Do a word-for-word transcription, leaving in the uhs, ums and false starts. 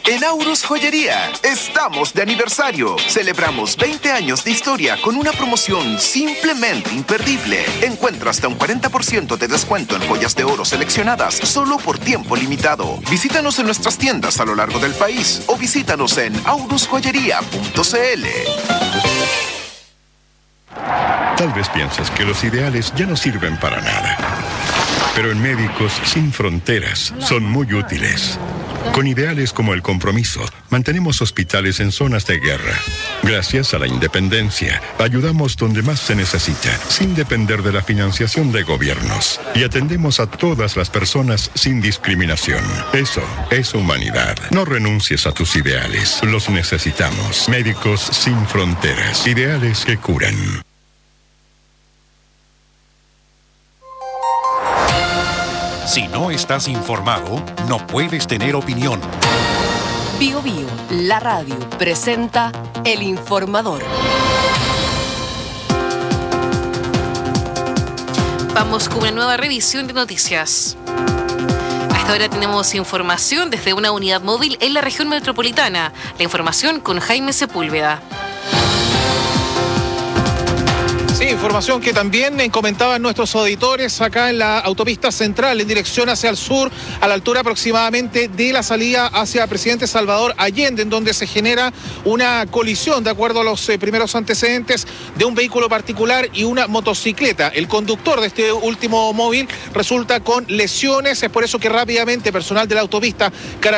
En Aurus Joyería, estamos de aniversario. Celebramos veinte años de historia con una promoción simplemente imperdible. Encuentra hasta un cuarenta por ciento de descuento en joyas de oro seleccionadas solo por tiempo limitado. Visítanos en nuestras tiendas a lo largo del país o visítanos en aurus joyería punto c l. Tal vez piensas que los ideales ya no sirven para nada. Pero en Médicos Sin Fronteras son muy útiles. Con ideales como el compromiso, mantenemos hospitales en zonas de guerra. Gracias a la independencia, ayudamos donde más se necesita, sin depender de la financiación de gobiernos. Y atendemos a todas las personas sin discriminación. Eso es humanidad. No renuncies a tus ideales. Los necesitamos. Médicos Sin Fronteras. Ideales que curan. Si no estás informado, no puedes tener opinión. Bio Bio, la radio, presenta El Informador. Vamos con una nueva revisión de noticias. A esta hora tenemos información desde una unidad móvil en la región metropolitana. La información con Jaime Sepúlveda. Sí, información que también comentaban nuestros auditores acá en la autopista central en dirección hacia el sur, a la altura aproximadamente de la salida hacia Presidente Salvador Allende, en donde se genera una colisión, de acuerdo a los eh, primeros antecedentes, de un vehículo particular y una motocicleta. El conductor de este último móvil resulta con lesiones, es por eso que rápidamente personal de la autopista